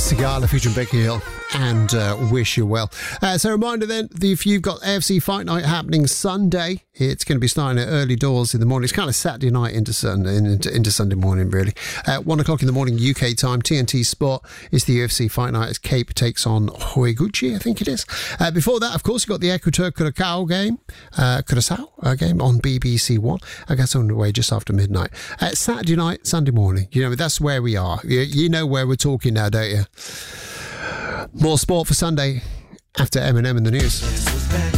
Sigala featuring Becky Hill and Wish You Well. So a reminder then, if you've got AFC Fight Night happening Sunday, it's going to be starting at early doors in the morning. It's kind of Saturday night into Sunday morning, really. 1 o'clock in the morning UK time, TNT Sport is the UFC Fight Night as Cape takes on Horiguchi, I think it is. Before that, of course, you've got the Equator Curaçao game on BBC One. I guess on the way just after midnight. Saturday night, Sunday morning. You know, that's where we are. You know where we're talking now, don't you? More sport for Sunday after Eminem in the news.